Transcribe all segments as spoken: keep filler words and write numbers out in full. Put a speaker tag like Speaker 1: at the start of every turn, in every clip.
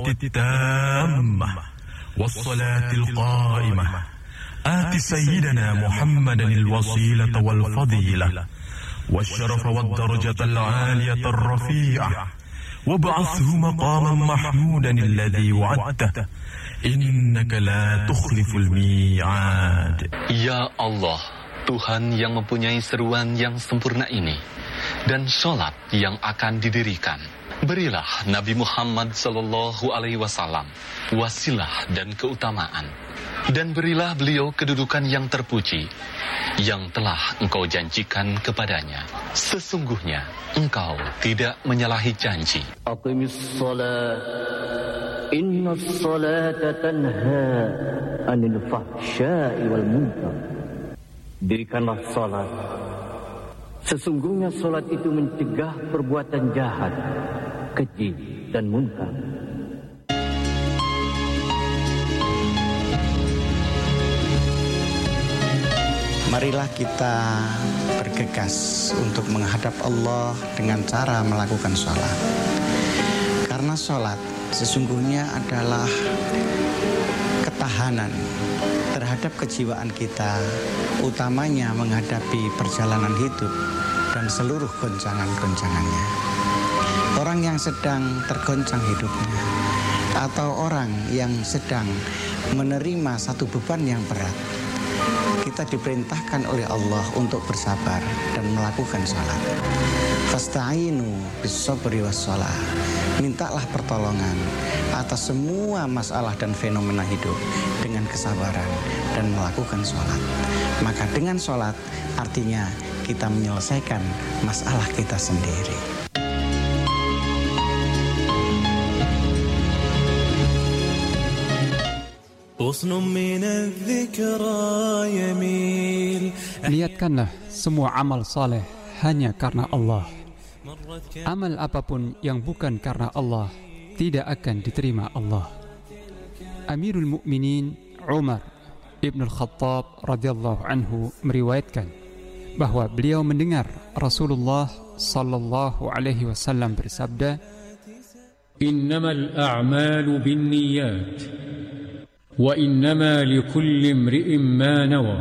Speaker 1: التامة والصلاة القائمة آت سيدنا محمدا الوسيلة والفضيلة والشرف والدرجة العالية الرفيعة وابعثه مقاما محمودا الذي وعدته إنك لا تخلف الميعاد.
Speaker 2: Ya Allah, Tuhan yang mempunyai seruan yang sempurna ini dan sholat yang akan didirikan, berilah Nabi Muhammad sallallahu alaihi wasallam wasilah dan keutamaan, dan berilah beliau kedudukan yang terpuji yang telah Engkau janjikan kepadanya. Sesungguhnya Engkau tidak menyalahi janji.
Speaker 3: Aqimis shalah, innas salata tanha anil fahsya'i wal munkar. Dirikanlah salat. Sesungguhnya salat itu mencegah perbuatan jahat, keji dan munkar.
Speaker 4: Marilah kita bergegas untuk menghadap Allah dengan cara melakukan sholat. Karena sholat sesungguhnya adalah ketahanan terhadap kejiwaan kita, utamanya menghadapi perjalanan hidup dan seluruh goncangan-goncangannya. Orang yang sedang tergoncang hidupnya, atau orang yang sedang menerima satu beban yang berat, kita diperintahkan oleh Allah untuk bersabar dan melakukan sholat. Fasta'inu bis-sabri was-shalah. Mintalah pertolongan atas semua masalah dan fenomena hidup dengan kesabaran dan melakukan sholat. Maka dengan sholat artinya kita menyelesaikan masalah kita sendiri.
Speaker 5: Niatkanlah semua amal saleh hanya karena Allah. Amal apapun yang bukan karena Allah tidak akan diterima Allah. Amirul Mukminin Umar Ibn Al-Khattab radhiyallahu anhu meriwayatkan bahwa beliau mendengar Rasulullah sallallahu alaihi wasallam bersabda,
Speaker 6: "Innamal a'malu binniyat wa innama likulli imri'in ma nawa.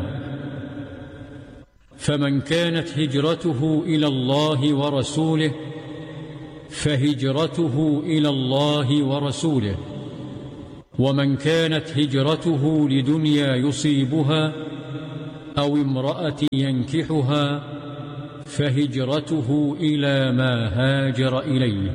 Speaker 6: Faman kanat hijratuhu ila Allah wa rasulih fahijratuhu ila Allah wa rasulih. ومن كانت هجرته لدنيا يصيبها أو امرأة ينكحها فهجرته إلى ما هاجر إليه."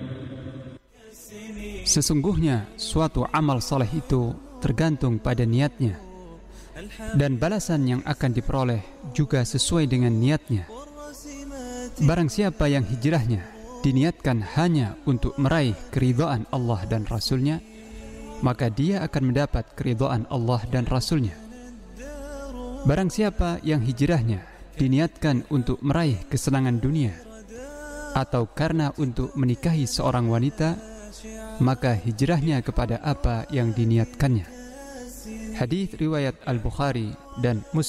Speaker 5: Sesungguhnya suatu amal saleh itu tergantung pada niatnya, dan balasan yang akan diperoleh juga sesuai dengan niatnya. Barang siapa yang hijrahnya diniatkan hanya untuk meraih keridhaan Allah dan Rasulnya, maka dia akan mendapat keridhaan Allah dan Rasulnya. Barang siapa yang hijrahnya diniatkan untuk meraih kesenangan dunia atau karena untuk menikahi seorang wanita, maka hijrahnya kepada apa yang diniatkannya. Hadis riwayat Al-Bukhari dan Muslim.